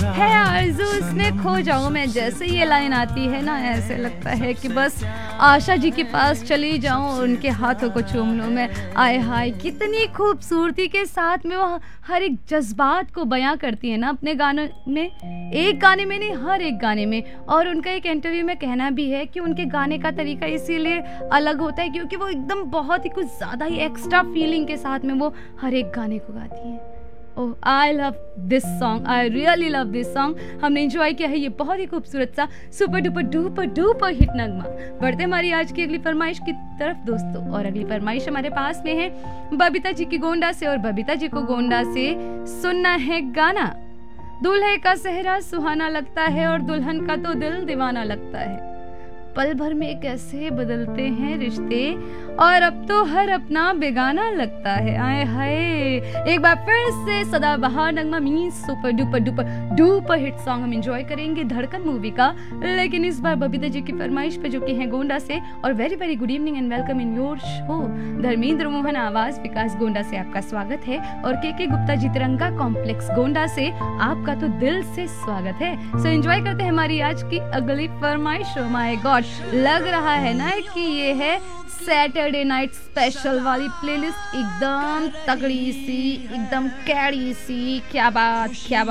है आरज़ू उसमें खो जाऊं मैं। जैसे ये लाइन आती है ना, ऐसे लगता है कि बस आशा जी के पास चली जाऊं और उनके हाथों को चूम लूं मैं। आय हाय, कितनी खूबसूरती के साथ में वो हर एक जज्बात को बयां करती है ना अपने गानों में। एक गाने में नहीं, हर एक गाने में। और उनका एक इंटरव्यू में कहना भी है कि उनके गाने का तरीका इसीलिए अलग होता है क्योंकि वो एकदम बहुत ही कुछ ज़्यादा ही एक्स्ट्रा फीलिंग के साथ में वो हर एक गाने को गाती हैं। ओह, I love this song, I really love this song. हमने एंजॉय किया है ये बहुत ही खूबसूरत सा super duper duper duper hit नगमा। बढ़ते हमारी आज की अगली फरमाइश की तरफ दोस्तों, और अगली फरमाइश हमारे पास में है बबीता जी की गोंडा से। और बबीता जी को गोंडा से सुनना है गाना। दूल्हे का सेहरा सुहाना लगता है और दुल्हन का तो दिल दीवाना लगता है। पल भर में कैसे बदलते हैं रिश्ते और अब तो हर अपना बेगाना लगता है। आए हाय, एक बार फिर से सदाबहार नगमा means super duper duper duper hit song हम एंजॉय करेंगे धड़कन मूवी का। लेकिन इस बार बबीता जी की फरमाइश पे जो कि है गोंडा से। और very very good evening and welcome in your show. Dharmendra Mohan आवाज विकास गोंडा से आपका स्वागत है। और के गुप्ता जी तिरंगा कॉम्प्लेक्स गोंडा से आपका तो दिल से स्वागत है। सो एंजॉय करते हैं हमारी आज की अगली फरमाइश। ओ माय गॉड, लग रहा है ना कि ये है सैटरडे नाइट स्पेशल वाली प्लेलिस्ट, एकदम तगड़ी सी, एकदम कैड़ी सी। क्या बात, क्या बात।